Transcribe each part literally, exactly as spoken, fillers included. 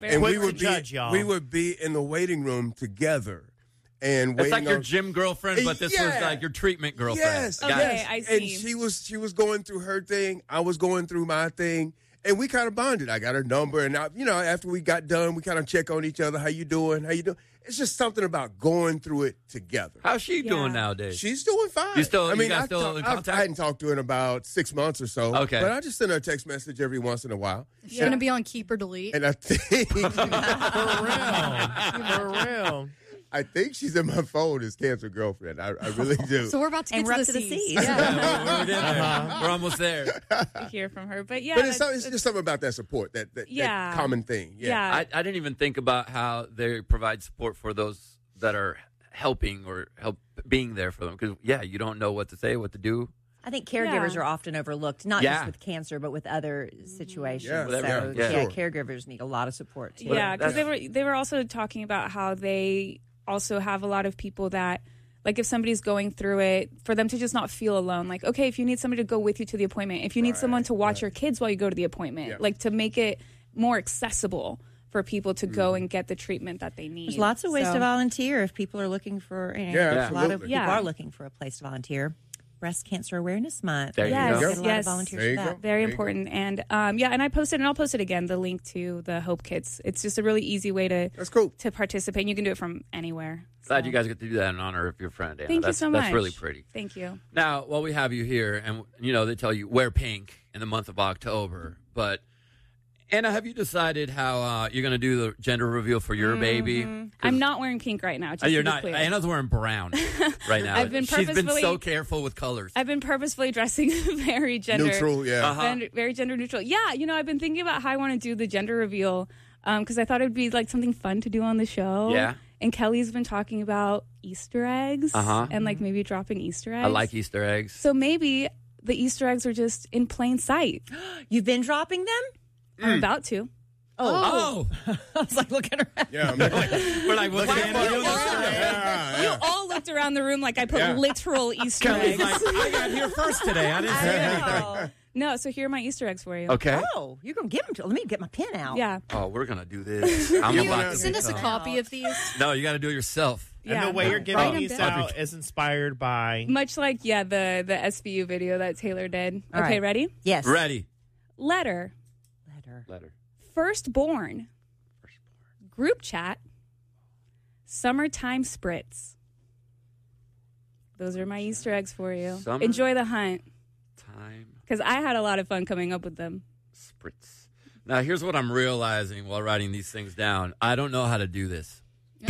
And we Quick would to judge, be, y'all. we would be in the waiting room together. And It's like on, your gym girlfriend, but this yeah. was like your treatment girlfriend. Yes, Got Okay, it. I see. And she was she was going through her thing. I was going through my thing, and we kind of bonded. I got her number, and I, you know, after we got done, we kind of check on each other. How you doing? How you doing? It's just something about going through it together. How's she Yeah. doing nowadays? She's doing fine. You still- I you mean, guys I, still talk- in I've- contact? I hadn't talked to her in about six months or so. Okay. But I just send her a text message every once in a while. She's going to be on Keep or Delete. And I think For real. For real. I think she's in my phone as Cancer Girlfriend. I, I really do. So we're about to get And to we're the up to the C's. C's. Yeah. We're, getting there. We're almost there. to hear from her. But yeah, but it's, that's- some- it's just something about that support, that, that, Yeah. that common thing. Yeah. yeah. I, I didn't even think about how they provide support for those that are helping or help being there for them. Because, yeah, you don't know what to say, what to do. I think caregivers Yeah. are often overlooked, not Yeah. just with cancer, but with other situations. Yeah, so, yeah, yeah, yeah. caregivers need a lot of support, too. Yeah, because they that's- were they were also talking about how they also have a lot of people that, like, if somebody's going through it, for them to just not feel alone. Like, okay, if you need somebody to go with you to the appointment, if you need someone to watch your kids while you go to the appointment, Yeah. like to make it more accessible for people to go and get the treatment that they need. There's lots of ways So- to volunteer if people are looking for, you know, Yeah, a lot of absolutely. people Yeah. are looking for a place to volunteer. Breast Cancer Awareness Month. There you Yes, go. Get a lot yes. of volunteers There you for go. that. Very There you go. important. And um, yeah, and I posted, and I'll post it again, the link to the Hope Kits. It's just a really easy way to That's cool. to participate. You can do it from anywhere. Glad So, you guys get to do that in honor of your friend, Anna. Thank you that's, so much. That's really pretty. Thank you. Now, while we have you here, and, you know, they tell you wear pink in the month of October, but Anna, have you decided how uh, you're going to do the gender reveal for your baby? I'm not wearing pink right now. Just Oh, you're to be not. clear. Anna's wearing brown right now. I've been She's been purposefully- so careful with colors. I've been purposefully dressing very gender Neutral, yeah. Uh-huh. gender- very gender neutral. Yeah, you know, I've been thinking about how I want to do the gender reveal because I thought it'd be like something fun to do on the show. Yeah. And Kelly's been talking about Easter eggs Uh-huh. and like maybe dropping Easter eggs. I like Easter eggs. So maybe the Easter eggs are just in plain sight. You've been dropping them? I'm about to. Oh, I was like looking around. Yeah, I'm like, we're like, what's Anna doing? yeah, You yeah. all looked around the room like I put Yeah. literal Easter Kelly's eggs. like, I got here first today. I didn't say anything. Oh. No, so here are my Easter eggs for you. Okay. Oh, you're going to give them to Let me get my pen out. Yeah. Oh, we're gonna do this. I'm You about wanna- to Send us a become- copy of these. No, you got to do it yourself. Yeah. And the way you're Write giving 'em these down. out is inspired by. Much like, yeah, the, the S V U video that Taylor did. All okay, right. ready? Yes. Ready? Letter. Letter. Letter. Firstborn. Group chat. Summertime spritz. Those are my Easter eggs for you. Summer- Enjoy the hunt. Time. Because I had a lot of fun coming up with them. Spritz. Now, here's what I'm realizing while writing these things down. I don't know how to do this.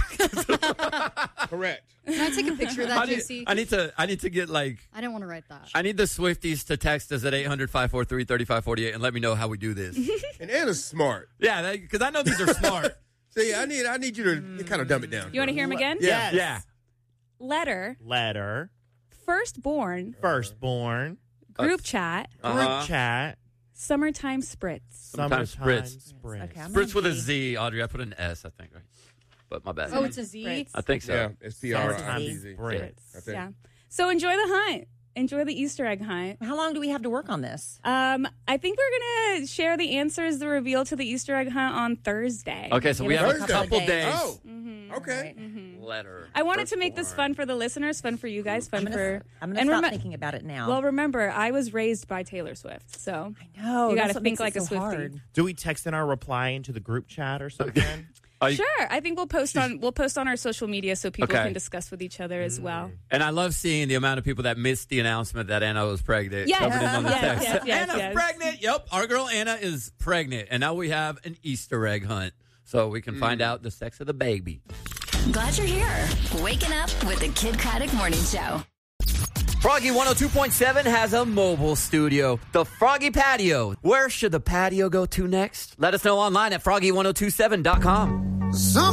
Correct. Can I take a picture of I that, need, J C? I need to. I need to get like. I didn't want to write that. I need the Swifties to text us at eight hundred, five four three, three five four eight and let me know how we do this. And Anna's smart. Yeah, because I know these are smart. See, I need I need you to kind of dumb it down. You want to hear them again? Yeah. Yes. Yeah. Letter. Letter. Firstborn. Firstborn. Group chat. Group Uh-huh. chat. Summertime spritz. Sometimes Summertime spritz. spritz. Okay, I'm Spritz with a gonna Z, Audrey. I put an S, I think, right? But my bad. Oh, it's a Z? Spritz. I think so. Yeah, it's P R I Z Z. Spritz. I think. Yeah. So enjoy the hunt. Enjoy the Easter egg hunt. How long do we have to work on this? Um, I think we're gonna share the answers, the reveal to the Easter egg hunt on Thursday. Okay, so we Give have us a a couple couple of days. days. Oh, Mm-hmm. okay. Letter. I wanted to make this Firstborn. fun for the listeners, fun for you guys, fun I'm for. gonna, I'm gonna and stop remem- thinking about it now. Well, remember, I was raised by Taylor Swift, so no, you that's gotta what think makes it like a so Swiftie. hard. Do we text in our reply into the group chat or something? Oh, you- Sure. I think we'll post on we'll post on our social media so people Okay. can discuss with each other as well. And I love seeing the amount of people that missed the announcement that Anna was pregnant. Yes. Covered in on the Yes, text. yes, yes, Anna's yes. pregnant. Yep, our girl Anna is pregnant. And now we have an Easter egg hunt. So we can find out the sex of the baby. Glad you're here. Waking up with the Kid Craddock Morning Show. Froggy one oh two point seven has a mobile studio, the Froggy Patio. Where should the patio go to next? Let us know online at froggy ten twenty-seven dot com.